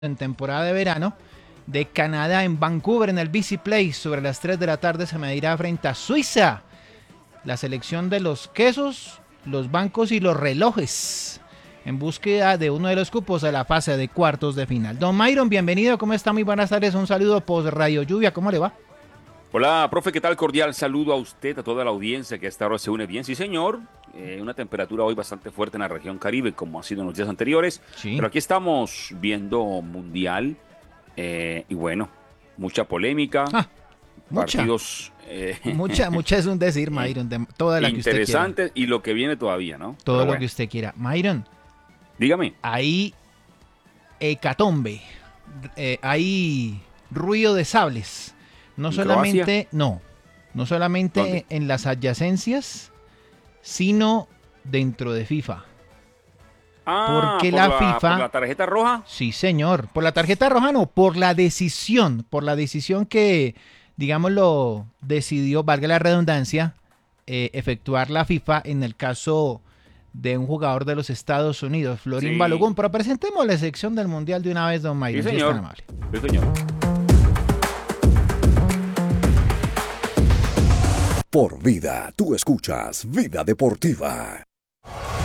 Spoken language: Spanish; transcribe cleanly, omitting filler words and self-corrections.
en temporada de verano de Canadá en Vancouver en el BC Place. Sobre las 3 de la tarde se medirá frente a Suiza. La selección de los quesos, los bancos y los relojes en búsqueda de uno de los cupos de la fase de cuartos de final. Don Myron, bienvenido, ¿cómo está? Muy buenas tardes, un saludo post Radio Lluvia, ¿cómo le va? Hola, profe, ¿qué tal? Cordial saludo a usted, a toda la audiencia que a esta hora se une bien. Sí, señor, una temperatura hoy bastante fuerte en la región Caribe, como ha sido en los días anteriores. Sí. Pero aquí estamos viendo Mundial y bueno, mucha polémica, Mucha. partidos Mucha es un decir, Myron, de toda la que usted quiera. interesantes y lo que viene todavía, ¿no? Todo Pero lo bueno, que usted quiera. Myron, dígame. hay hecatombe, hay ruido de sables. No ¿En solamente, no solamente ¿Dónde? en las adyacencias, sino dentro de FIFA. Porque ¿Por la FIFA, por la tarjeta roja? sí señor, por la tarjeta roja no, por la decisión que, digámoslo, decidió, valga la redundancia, efectuar la FIFA en el caso de un jugador de los Estados Unidos, Florín Sí. Balogun. Pero presentemos la sección del Mundial de una vez, don Sí, Mayron, si es tan señor. amable. Sí, señor. Por vida, tú escuchas Vida Deportiva.